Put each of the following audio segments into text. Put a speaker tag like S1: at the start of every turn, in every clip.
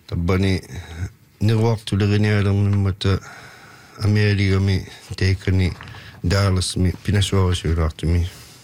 S1: Tabbani nirwaqtulagini alernimmata Amerikami teikani Dallasmi pinasuarisuulaartumi.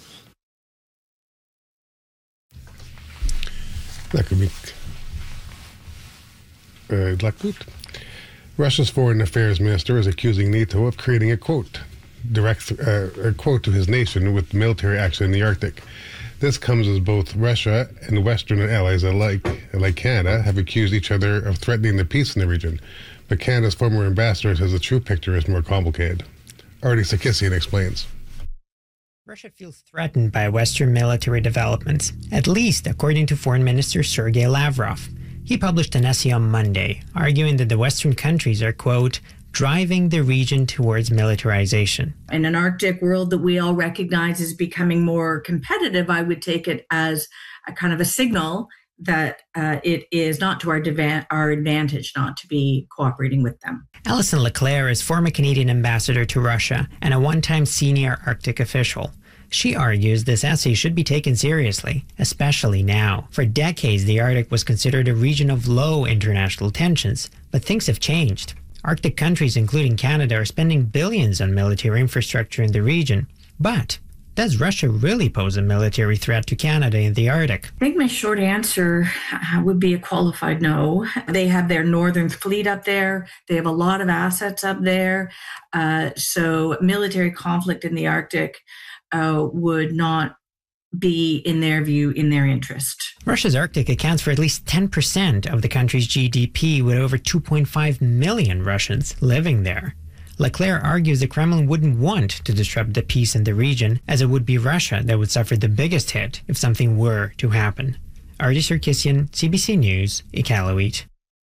S2: Russia's foreign affairs minister is accusing NATO of creating a quote to his nation with military action in the Arctic. This comes as both Russia and Western allies alike, like Canada, have accused each other of threatening the peace in the region. But Canada's former ambassador says the true picture is more complicated. Artie Sarkisian explains.
S3: Russia feels threatened by Western military developments, at least according to Foreign Minister Sergei Lavrov. He published an essay on Monday, arguing that the Western countries are, quote, driving the region towards militarization.
S4: In an Arctic world that we all recognize is becoming more competitive, I would take it as a kind of a signal that it is not to our advantage not to be cooperating with them.
S3: Alison Leclerc is former Canadian ambassador to Russia and a one-time senior Arctic official. She argues this essay should be taken seriously, especially now. For decades, the Arctic was considered a region of low international tensions, but things have changed. Arctic countries, including Canada, are spending billions on military infrastructure in the region. But does Russia really pose a military threat to Canada in the Arctic?
S4: I think my short answer would be a qualified no. They have their Northern Fleet up there. They have a lot of assets up there. So military conflict in the Arctic would not be, in their view, in their interest.
S3: Russia's Arctic accounts for at least 10% of the country's GDP, with over 2.5 million Russians living there. Leclerc argues the Kremlin wouldn't want to disrupt the peace in the region, as it would be Russia that would suffer the biggest hit if something were to happen. Artie Sarkisian, CBC News, Iqaluit.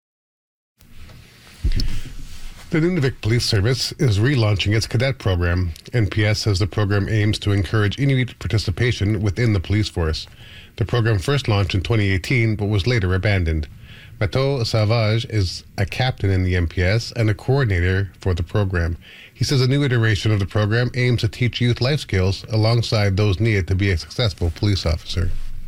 S2: The Nunavik Police Service is relaunching its cadet program. NPS says the program aims to encourage Inuit participation within the police force. The program first launched in 2018 but was later abandoned. Matteau Savage is a captain in the NPS and a coordinator for the program. He says a new iteration of the program aims to teach youth life skills alongside those needed to be a successful police officer.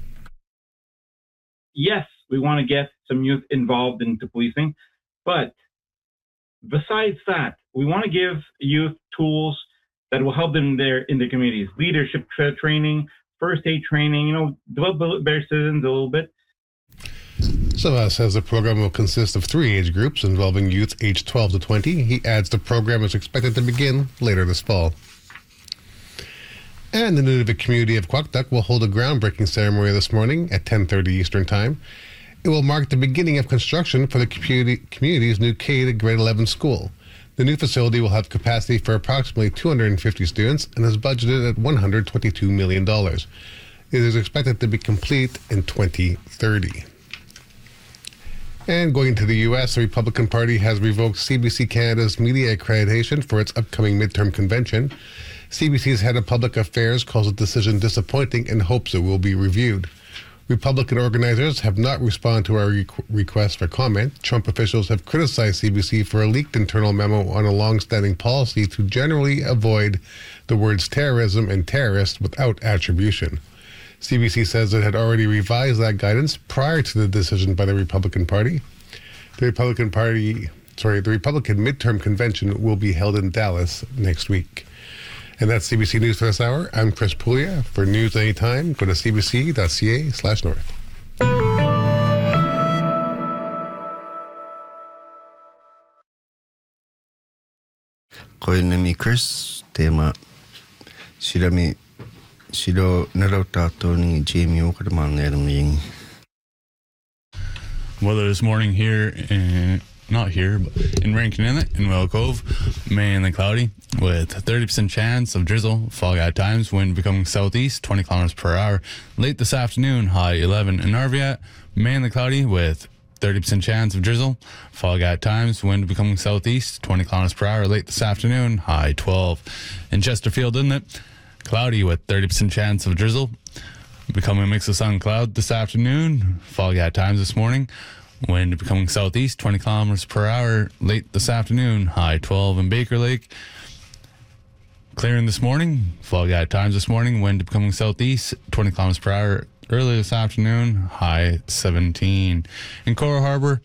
S5: Yes, we want to get some youth involved into policing, but besides that, we want to give youth tools that will help them in their communities. Leadership training, first aid training, develop better citizens a little bit.
S2: Savas says the program will consist of 3 age groups involving youth aged 12 to 20. He adds the program is expected to begin later this fall. And the Nunavik community of Quaqtuck will hold a groundbreaking ceremony this morning at 10:30 Eastern Time. It will mark the beginning of construction for the community's new K to grade 11 school. The new facility will have capacity for approximately 250 students and is budgeted at $122 million. It is expected to be complete in 2030. And going to the U.S., the Republican Party has revoked CBC Canada's media accreditation for its upcoming midterm convention. CBC's head of public affairs calls the decision disappointing and hopes it will be reviewed. Republican organizers have not responded to our request for comment. Trump officials have criticized CBC for a leaked internal memo on a long-standing policy to generally avoid the words terrorism and terrorist without attribution. CBC says it had already revised that guidance prior to the decision by the Republican Party. The Republican midterm convention will be held in Dallas next week. And that's CBC News for this hour. I'm Chris Puglia. For news anytime, go to cbc.ca/north.
S1: Koinami Chris, tema Silami Silo Narotatoni Jamie Okaman.
S6: Weather this morning here not here, but in Rankin Inlet in Whale Cove, mainly cloudy with 30% chance of drizzle, fog at times, wind becoming southeast 20 kilometers per hour. Late this afternoon, high 11 in Arviat, mainly cloudy with 30% chance of drizzle, fog at times, wind becoming southeast 20 kilometers per hour. Late this afternoon, high 12 in Chesterfield Inlet, cloudy with 30% chance of drizzle, becoming a mix of sun and cloud this afternoon, fog at times this morning. Wind becoming southeast 20 kilometers per hour late this afternoon, high 12 in Baker Lake. Clearing this morning, fog at times this morning, wind becoming southeast 20 kilometers per hour early this afternoon, high 17. In Coral Harbor,